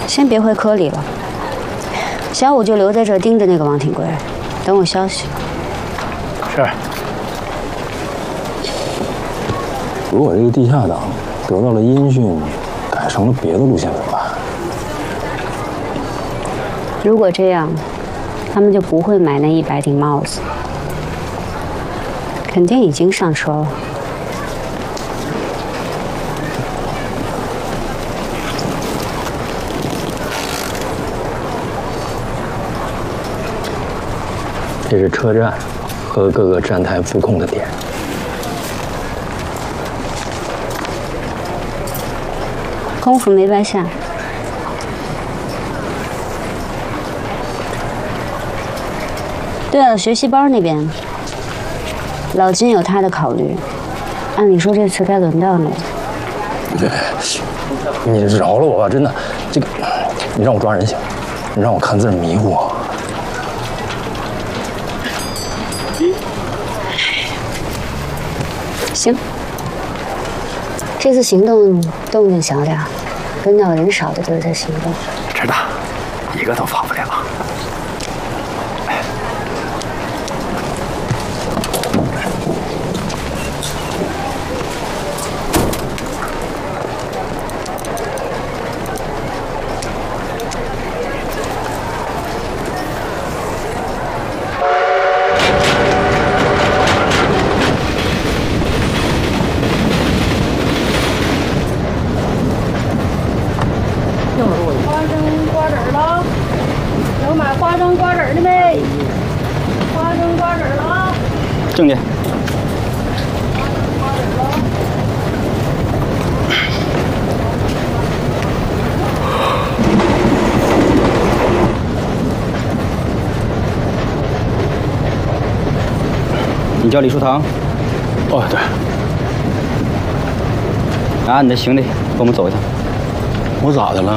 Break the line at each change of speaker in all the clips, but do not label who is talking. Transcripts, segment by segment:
先别回科里了，小五就留在这儿盯着那个王挺贵，等我消息。
是。如果这个地下党得到了音讯，改成了别的路线怎么办？
如果这样，他们就不会买那100顶帽子，肯定已经上车了。
这是车站和各个站台副控的点。
功夫没白下。对了，学习班那边，老金有他的考虑。按理说这次该轮到你了。
你饶了我吧，真的，这个你让我抓人行，你让我看字迷糊。
行，这次行动动静小点，跟到人少的地儿再行动。
知道，一个都跑不了。
郑姐，你叫李书堂？
哦，对。
拿你的行李，跟我们走一趟。
我咋的了？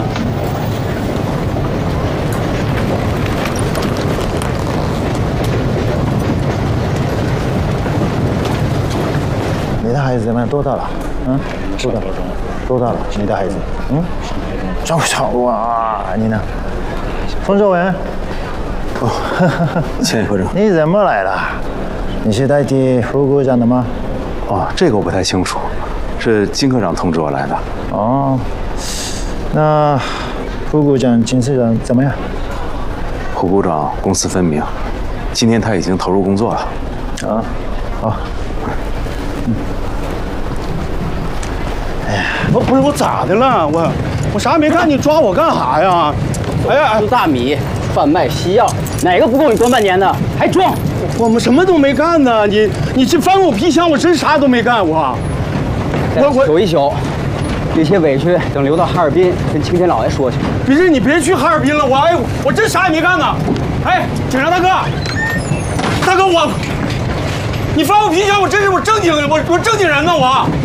你的孩子们多大了？嗯，多大了？你的孩子？嗯，上不上？哇，你呢？冯守文。
哦，钱科长，
你怎么来了？你是代替副股长的吗？
哦，这个我不太清楚，是金科长通知我来的。
哦，那副股长金市长怎么样？
副股长公私分明，今天他已经投入工作了。
啊，好。
不是我咋的了？我啥也没干，你抓我干啥呀？哎呀，
吃大米，贩卖西药，哪个不够你端半年的？还装？
我们什么都没干呢！你这翻我皮箱，我真啥都没干。我
瞅一宿，这些委屈等留到哈尔滨跟青天老爷说去。
不是你别去哈尔滨了，我真啥也没干呢。哎，警察大哥，你翻我皮箱，我真是我正经人呢，我正经人呢我。